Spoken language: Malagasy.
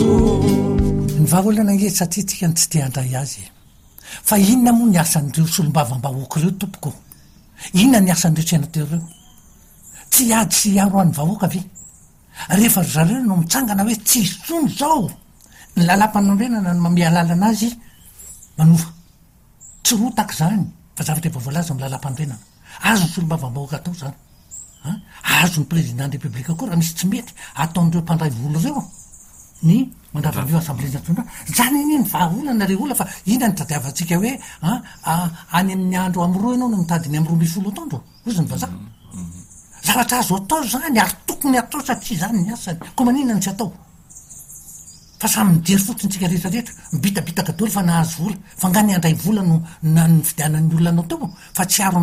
ny vahaolana nge satria tsika ny tsy te handray azy fa inona moa ny asan'ireo solombavam-bahoaka ireo tompoko inona ny asan'ireo tsy anatereo tsy ady sy aro any vahoaka ve rehefa zareo no mitsangana hoe tsy isony zao ny lalam-panondrenana no mame alalana azy manova tsy ho tak zany fa zavatra efa voalaza my lalam-panondrenana azo ny solombavam-bahoaka atao zany azo ny président de république koa raha misy tsy mety ataon'ireo mpandray volo reo ny mandravandreo assemblée nationale zany iny ny vahaolana re ola fa ina ny tadiavantsika hoe any amin'ny andro amroa ianao no mitadiny am'roa misy folo ataondro ozy ny vazaha zavatra azo atao zany ary tokony atao satria zany ny asany koa maninona ny tsy atao fa samy mijery fotsiny tsika rehetrarehetra mibitabitaka dolo fa nahazo vola fa nga ny andray vola no na ny fidianan'ny olonanao teo fa tsy aro